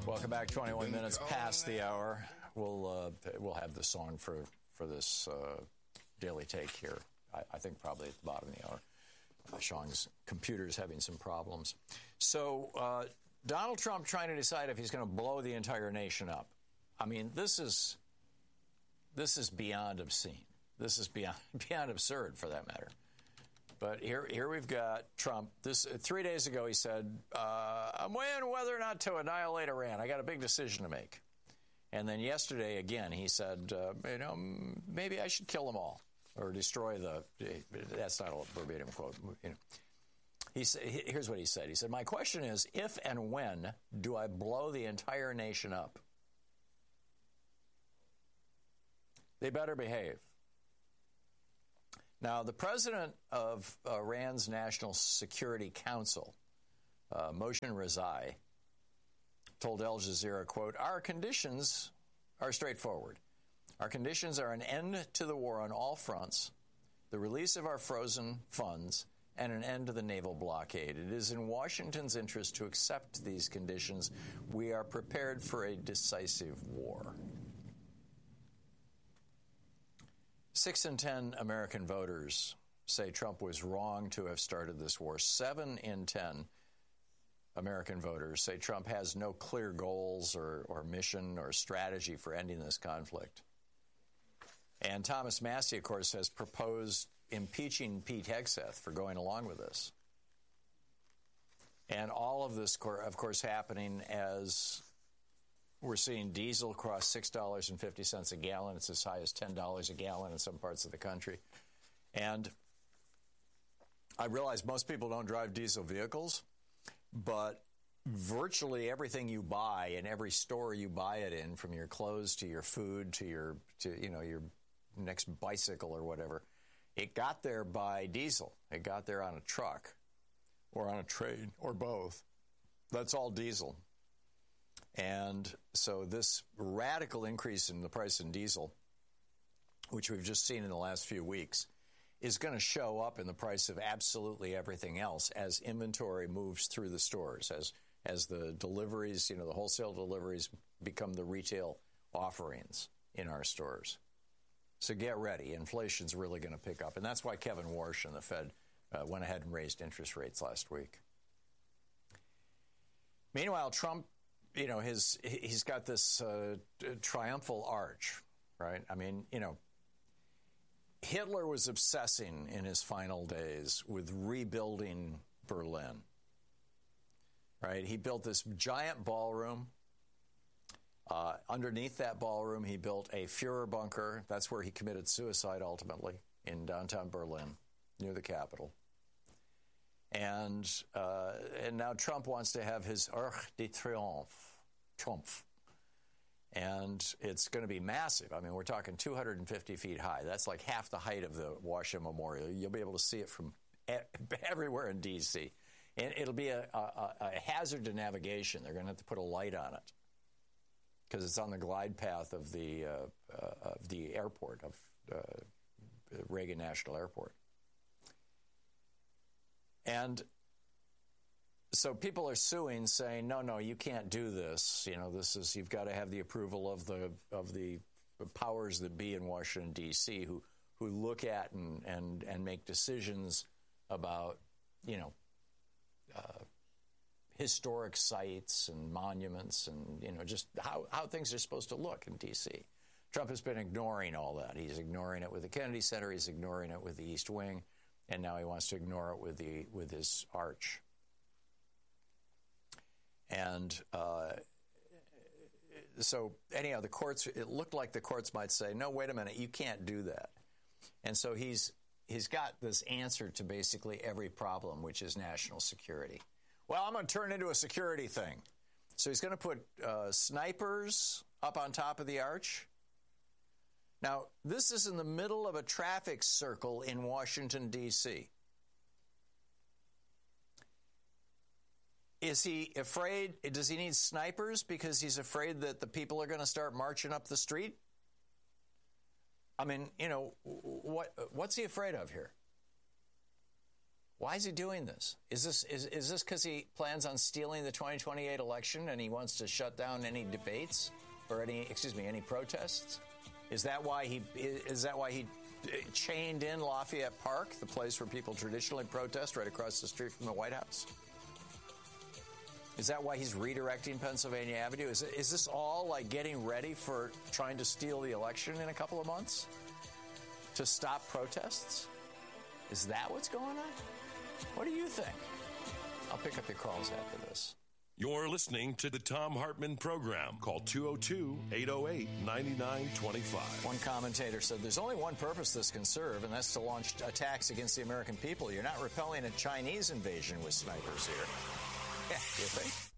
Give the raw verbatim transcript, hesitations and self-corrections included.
Welcome back. twenty-one minutes past the hour. We'll uh, we'll have the song for for this uh, daily take here. I, I think probably at the bottom of the hour. Uh, Sean's computer is having some problems. So uh, Donald Trump trying to decide if he's going to blow the entire nation up. I mean, this is this is beyond obscene. This is beyond beyond absurd, for that matter. But here, here we've got Trump. This three days ago, he said, uh, "I'm weighing whether or not to annihilate Iran. I got a big decision to make." And then yesterday, again, he said, uh, "You know, maybe I should kill them all or destroy the." That's not a verbatim quote. You know, he said, "Here's what he said. He said, my question is, if and when do I blow the entire nation up? They better behave." Now, the president of Iran's National Security Council, uh, Mohsen Rezai, told Al Jazeera, quote, "Our conditions are straightforward. Our conditions are an end to the war on all fronts, the release of our frozen funds, and an end to the naval blockade. It is in Washington's interest to accept these conditions. We are prepared for a decisive war." Six in ten American voters say Trump was wrong to have started this war. Seven in ten American voters say Trump has no clear goals or, or mission or strategy for ending this conflict. And Thomas Massie, of course, has proposed impeaching Pete Hegseth for going along with this. And all of this, of course, happening as we're seeing diesel cross six dollars and fifty cents a gallon. It's as high as ten dollars a gallon in some parts of the country. And I realize most people don't drive diesel vehicles, but virtually everything you buy in every store you buy it in, from your clothes to your food to your, to, you know, your next bicycle or whatever, it got there by diesel. It got there on a truck or on a train or both. That's all diesel. And so this radical increase in the price in diesel, which we've just seen in the last few weeks, is going to show up in the price of absolutely everything else as inventory moves through the stores, as as the deliveries, you know, the wholesale deliveries become the retail offerings in our stores. So get ready. Inflation's really going to pick up. And that's why Kevin Warsh and the Fed uh, went ahead and raised interest rates last week. Meanwhile, Trump, you know, his he's got this uh, triumphal arch, right? I mean, you know, Hitler was obsessing in his final days with rebuilding Berlin, right? He built this giant ballroom. Uh, underneath that ballroom, he built a Führer bunker. That's where he committed suicide ultimately, in downtown Berlin, near the Capitol. And uh, and now Trump wants to have his Arc de Triomphe, Trump. And it's going to be massive. I mean, we're talking two hundred fifty feet high. That's like half the height of the Washington Memorial. You'll be able to see it from everywhere in D C. And it'll be a, a, a hazard to navigation. They're going to have to put a light on it because it's on the glide path of the uh, uh, of the airport, of uh, Reagan National Airport. And so people are suing, saying, no, no, you can't do this. You know, this is, you've got to have the approval of the of the powers that be in Washington, D C, who who look at and and, and make decisions about, you know, uh, historic sites and monuments and, you know, just how, how things are supposed to look in D C. Trump has been ignoring all that. He's ignoring it with the Kennedy Center. He's ignoring it with the East Wing. And now he wants to ignore it with the with his arch. And uh, so anyhow, the courts, it looked like the courts might say, no, wait a minute, you can't do that. And so he's he's got this answer to basically every problem, which is national security. Well, I'm going to turn it into a security thing. So he's going to put uh, snipers up on top of the arch. Now, this is in the middle of a traffic circle in Washington, D C. Is he afraid? Does he need snipers because he's afraid that the people are going to start marching up the street? I mean, you know, what what's he afraid of here? Why is he doing this? Is this is, is this because he plans on stealing the twenty twenty-eight election and he wants to shut down any debates or any, excuse me, any protests? Is that why he is that why he chained in Lafayette Park, the place where people traditionally protest, right across the street from the White House? Is that why he's redirecting Pennsylvania Avenue? Is, is this all like getting ready for trying to steal the election in a couple of months? To stop protests? Is that what's going on? What do you think? I'll pick up your calls after this. You're listening to the Thom Hartmann Program. Call two oh two, eight oh eight, nine nine two five. One commentator said there's only one purpose this can serve, and that's to launch attacks against the American people. You're not repelling a Chinese invasion with snipers here. Yeah, you think?